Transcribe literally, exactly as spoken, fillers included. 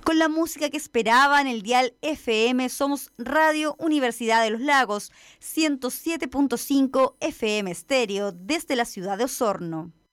Con la música que esperaba en el dial F M, somos Radio Universidad de los Lagos, ciento siete punto cinco F M estéreo desde la ciudad de Osorno.